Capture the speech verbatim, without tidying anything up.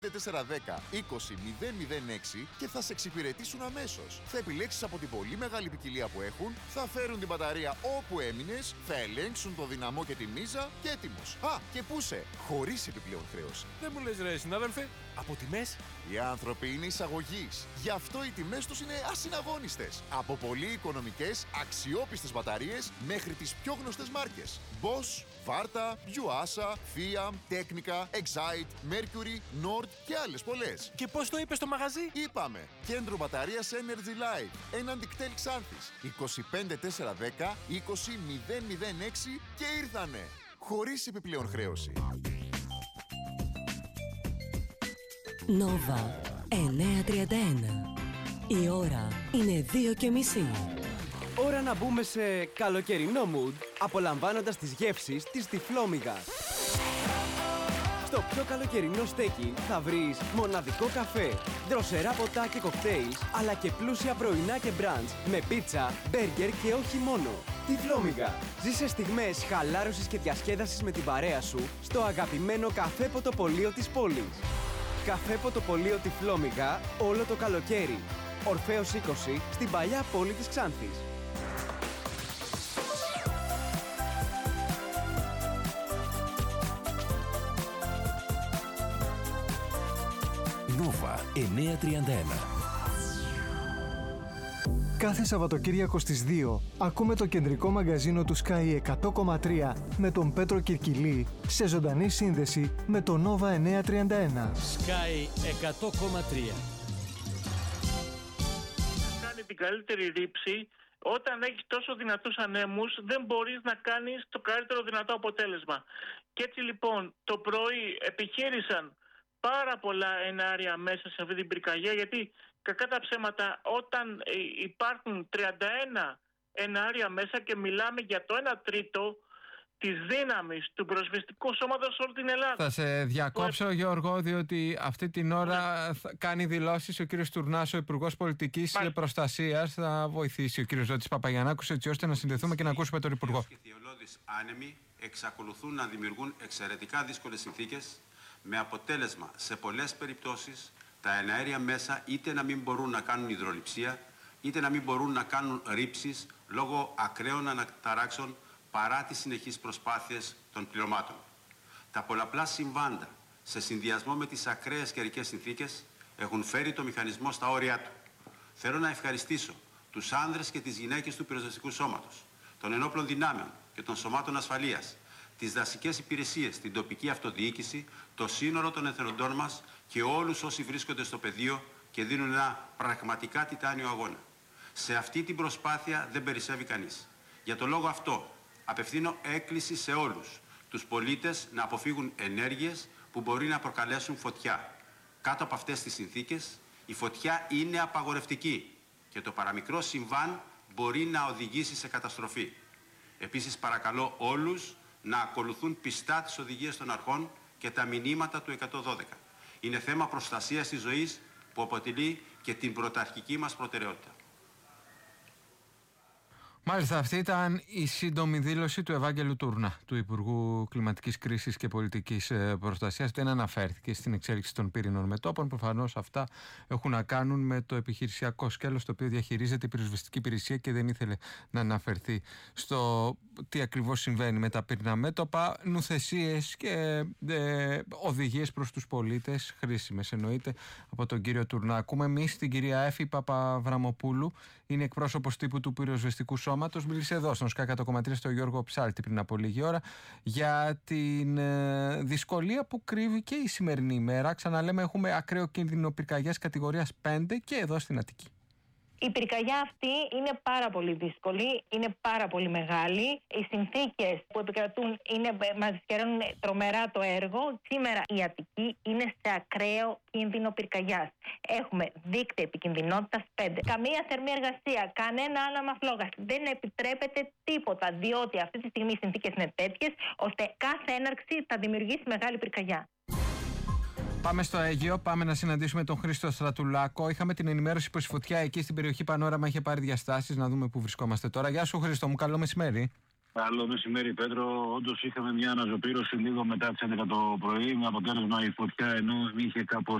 τέσσερα ένα μηδέν είκοσι μηδέν μηδέν έξι και θα σε εξυπηρετήσουν αμέσως. Θα επιλέξεις από την πολύ μεγάλη ποικιλία που έχουν, θα φέρουν την μπαταρία όπου έμεινες, θα ελέγξουν το δυναμό και τη μίζα και έτοιμος. Α, και πούσε, χωρίς επιπλέον χρέωση. Δεν μου λες ρε συνάδελφε, από τιμές. Οι άνθρωποι είναι εισαγωγής. Γι' αυτό οι τιμές τους είναι ασυναγώνιστες. Από πολύ οικονομικές, αξιόπιστες μπαταρίες μέχρι τις πιο γνωστές μάρκες. Bosch, Varta, Yuasa, Fiat, Technica, Excite, Mercury, Nord και άλλες πολλές. Και πώς το είπες στο μαγαζί? Είπαμε, κέντρο μπαταρίας Energy Live, έναντι κτέλ Ξάνθης, είκοσι πέντε τέσσερα δέκα είκοσι μηδέν μηδέν έξι και ήρθανε, χωρίς επιπλέον χρέωση. Nova εννιακόσια τριάντα ένα. Η ώρα είναι δύο και μισή. Ώρα να μπούμε σε καλοκαιρινό mood, απολαμβάνοντας τις γεύσεις της Τυφλόμυγας. Στο πιο καλοκαιρινό στέκι θα βρεις μοναδικό καφέ, δροσερά ποτά και κοκτέιλς, αλλά και πλούσια πρωινά και μπραντς με πίτσα, μπέργκερ και όχι μόνο. Τυφλόμυγα. Ζήσε στιγμές χαλάρωσης και διασκέδασης με την παρέα σου στο αγαπημένο καφέ ποτοπολείο της πόλης. Καφέ ποτοπολείο Τυφλόμυγα όλο το καλοκαίρι. Ορφέως είκοσι στην παλιά πόλη της Ξάνθης. Nova εννιακόσια τριάντα ένα. Κάθε Σαββατοκύριακο στις δύο ακούμε το κεντρικό μαγκαζίνο του Sky εκατό κόμμα τρία με τον Πέτρο Κυρκυλή σε ζωντανή σύνδεση με το Nova εννιακόσια τριάντα ένα. Sky εκατό κόμμα τρία. Κάνει την καλύτερη ρήψη. Όταν έχεις τόσο δυνατούς ανέμους δεν μπορείς να κάνεις το καλύτερο δυνατό αποτέλεσμα. Και έτσι λοιπόν το πρωί επιχείρησαν πάρα πολλά ενάρια μέσα σε αυτή την πυρκαγιά, γιατί κακά τα ψέματα όταν υπάρχουν τριάντα ένα ενάρια μέσα και μιλάμε για το ένα τρίτο της δύναμης του πυροσβεστικού σώματος σε όλη την Ελλάδα. Θα σε διακόψω το... Γιώργο, διότι αυτή την ώρα ναι. θα κάνει δηλώσεις ο κύριος Τουρνάς, ο Υπουργός Πολιτικής Μάλιστα. Προστασίας. Θα βοηθήσει ο κύριος Ζώτης Παπαγιαννάκους έτσι ώστε να συνδεθούμε και να ακούσουμε τον Υπουργό. Οι θειολώδεις άνεμοι εξακολουθούν να δημιουργούν εξαιρετικά δύσκολες συνθήκες, με αποτέλεσμα σε πολλές περιπτώσεις τα εναέρια μέσα είτε να μην μπορούν να κάνουν υδρολειψία, είτε να μην μπορούν να κάνουν ρήψεις λόγω ακραίων αναταράξεων παρά τις συνεχείς προσπάθειες των πληρωμάτων. Τα πολλαπλά συμβάντα σε συνδυασμό με τις ακραίες καιρικές συνθήκες έχουν φέρει το μηχανισμό στα όρια του. Θέλω να ευχαριστήσω τους άνδρες και τις γυναίκες του πυροσβεστικού σώματος, των ενόπλων δυνάμεων και των σωμάτων ασφαλείας, τις δασικές υπηρεσίες, την τοπική αυτοδιοίκηση, το σύνολο των εθελοντών μας και όλους όσοι βρίσκονται στο πεδίο και δίνουν ένα πραγματικά τιτάνιο αγώνα. Σε αυτή την προσπάθεια δεν περισσεύει κανείς. Για τον λόγο αυτό απευθύνω έκκληση σε όλους τους πολίτες να αποφύγουν ενέργειες που μπορεί να προκαλέσουν φωτιά. Κάτω από αυτές τις συνθήκες η φωτιά είναι απαγορευτική και το παραμικρό συμβάν μπορεί να οδηγήσει σε καταστροφή. Επίσης παρακαλώ όλους να ακολουθούν πιστά τις οδηγίες των αρχών και τα μηνύματα του εκατόν δώδεκα. Είναι θέμα προστασίας της ζωής που αποτελεί και την πρωταρχική μας προτεραιότητα. Μάλιστα, αυτή ήταν η σύντομη δήλωση του Ευάγγελου Τούρνα, του Υπουργού Κλιματικής Κρίσης και Πολιτικής Προστασίας. Δεν αναφέρθηκε στην εξέλιξη των πύρινων μετώπων. Προφανώς αυτά έχουν να κάνουν με το επιχειρησιακό σκέλος το οποίο διαχειρίζεται η πυροσβεστική υπηρεσία και δεν ήθελε να αναφερθεί στο τι ακριβώς συμβαίνει με τα πύρινα μέτωπα. Νουθεσίες και ε, οδηγίες προς τους πολίτες, χρήσιμες εννοείται, από τον κύριο Τουρνά. Ακούμε εμείς την κυρία Έφη Παπαβραμοπούλου, είναι εκπρόσωπος τύπου του πυροσβεστικού σώματος. Μίλησε εδώ στον Sky εκατό κόμμα τρία στο Γιώργο Ψάλτη πριν από λίγη ώρα για την ε, δυσκολία που κρύβει και η σημερινή ημέρα. Ξαναλέμε, έχουμε ακραίο κίνδυνο πυρκαγιάς κατηγορίας πέντε και εδώ στην Αττική. Η πυρκαγιά αυτή είναι πάρα πολύ δύσκολη, είναι πάρα πολύ μεγάλη. Οι συνθήκες που επικρατούν είναι, μας δυσκεραίνουν τρομερά το έργο. Σήμερα η Αττική είναι σε ακραίο κίνδυνο πυρκαγιάς. Έχουμε δείκτη επικινδυνότητας πέντε. Καμία θερμή εργασία, κανένα άναμα φλόγας. Δεν επιτρέπεται τίποτα, διότι αυτή τη στιγμή οι συνθήκες είναι τέτοιες ώστε κάθε έναρξη θα δημιουργήσει μεγάλη πυρκαγιά. Πάμε στο Αίγυο, πάμε να συναντήσουμε τον Χρήστο Στρατουλάκο. Είχαμε την ενημέρωση πως η φωτιά εκεί στην περιοχή Πανόραμα είχε πάρει διαστάσεις. Να δούμε πού βρισκόμαστε τώρα. Γεια σου Χρήστο μου, καλό μεσημέρι. Καλό μεσημέρι, Πέτρο. Όντως είχαμε μια αναζωπήρωση λίγο μετά τις έντεκα το πρωί, με αποτέλεσμα η φωτιά, ενώ είχε κάπως